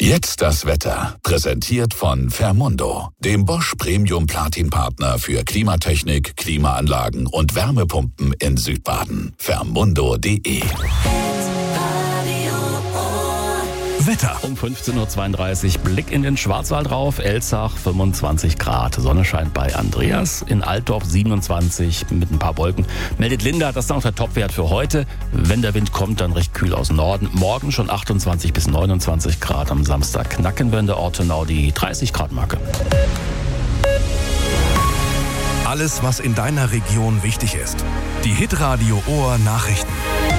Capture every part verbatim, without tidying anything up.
Jetzt das Wetter. Präsentiert von Fermundo, dem Bosch Premium Platin Partner für Klimatechnik, Klimaanlagen und Wärmepumpen in Südbaden. Fermundo punkt de. Wetter. Um fünfzehn Uhr zweiunddreißig Blick in den Schwarzwald rauf. Elzach fünfundzwanzig Grad. Sonne scheint bei Andreas. In Altdorf siebenundzwanzig mit ein paar Wolken. Meldet Linda, das ist dann auch der Topwert für heute. Wenn der Wind kommt, dann recht kühl aus dem Norden. Morgen schon achtundzwanzig bis neunundzwanzig Grad. Am Samstag knacken wir in der Ortenau die dreißig Grad Marke. Alles, was in deiner Region wichtig ist. Die Hitradio Ohr Nachrichten.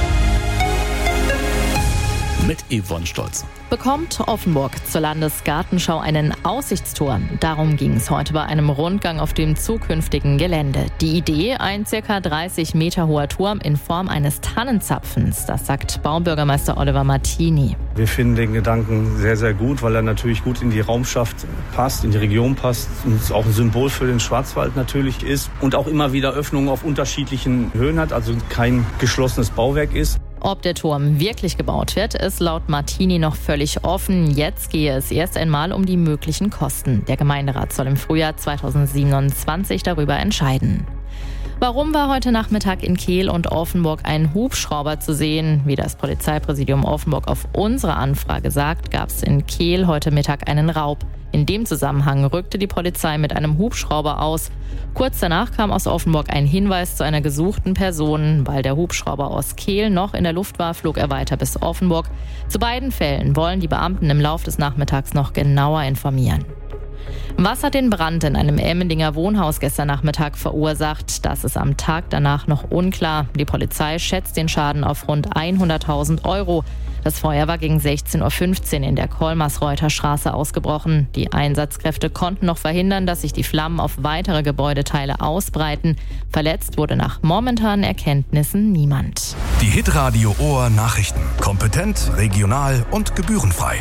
Mit Yvonne Stolz. Bekommt Offenburg zur Landesgartenschau einen Aussichtsturm? Darum ging es heute bei einem Rundgang auf dem zukünftigen Gelände. Die Idee, ein ca. dreißig Meter hoher Turm in Form eines Tannenzapfens, das sagt Baubürgermeister Oliver Martini. Wir finden den Gedanken sehr, sehr gut, weil er natürlich gut in die Raumschaft passt, in die Region passt und auch ein Symbol für den Schwarzwald natürlich ist und auch immer wieder Öffnungen auf unterschiedlichen Höhen hat, also kein geschlossenes Bauwerk ist. Ob der Turm wirklich gebaut wird, ist laut Martini noch völlig offen. Jetzt gehe es erst einmal um die möglichen Kosten. Der Gemeinderat soll im Frühjahr zweitausendsiebenundzwanzig darüber entscheiden. Warum war heute Nachmittag in Kehl und Offenburg ein Hubschrauber zu sehen? Wie das Polizeipräsidium Offenburg auf unsere Anfrage sagt, gab es in Kehl heute Mittag einen Raub. In dem Zusammenhang rückte die Polizei mit einem Hubschrauber aus. Kurz danach kam aus Offenburg ein Hinweis zu einer gesuchten Person. Weil der Hubschrauber aus Kehl noch in der Luft war, flog er weiter bis Offenburg. Zu beiden Fällen wollen die Beamten im Laufe des Nachmittags noch genauer informieren. Was hat den Brand in einem Emmendinger Wohnhaus gestern Nachmittag verursacht? Das ist am Tag danach noch unklar. Die Polizei schätzt den Schaden auf rund hunderttausend Euro. Das Feuer war gegen sechzehn Uhr fünfzehn in der Kolmersreuther Straße ausgebrochen. Die Einsatzkräfte konnten noch verhindern, dass sich die Flammen auf weitere Gebäudeteile ausbreiten. Verletzt wurde nach momentanen Erkenntnissen niemand. Die Hitradio Ohr Nachrichten. Kompetent, regional und gebührenfrei.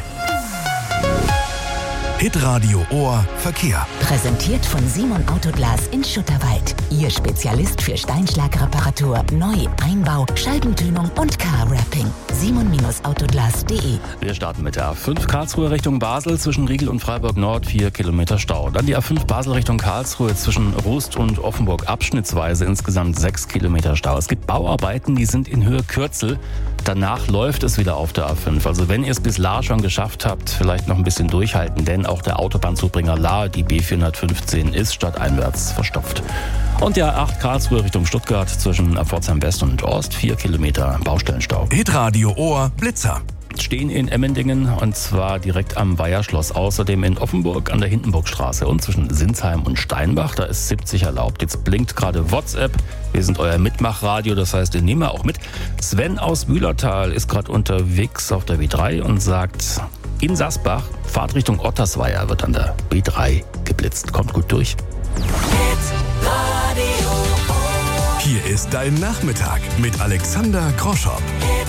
Hitradio Ohr Verkehr. Präsentiert von Simon Autoglas in Schutterwald. Ihr Spezialist für Steinschlagreparatur, Neu-, Einbau, Scheibentönung und Car-Wrapping. simon Autoglas punkt de. Wir starten mit der A fünf Karlsruhe Richtung Basel zwischen Riegel und Freiburg Nord, vier Kilometer Stau. Dann die A fünf Basel Richtung Karlsruhe zwischen Rust und Offenburg abschnittsweise insgesamt sechs Kilometer Stau. Es gibt Bauarbeiten, die sind in Höhe Kürzel. Danach läuft es wieder auf der A fünf. Also wenn ihr es bis Lahr schon geschafft habt, vielleicht noch ein bisschen durchhalten, denn auch der Autobahnzubringer Lahr, die B vierhundertfünfzehn, ist stadteinwärts verstopft. Und der A acht Karlsruhe Richtung Stuttgart zwischen Pforzheim West und Ost, vier Kilometer Baustellenstau. Hitradio Ohr Blitzer. Stehen in Emmendingen und zwar direkt am Weiherschloss. Außerdem in Offenburg an der Hindenburgstraße und zwischen Sinsheim und Steinbach. Da ist siebzig erlaubt. Jetzt blinkt gerade WhatsApp. Wir sind euer Mitmachradio, das heißt, den nehmen wir auch mit. Sven aus Bühlertal ist gerade unterwegs auf der B drei und sagt, in Sasbach, Fahrt Richtung Ottersweier wird an der B drei geblitzt. Kommt gut durch. Hier ist dein Nachmittag mit Alexander Groschopp.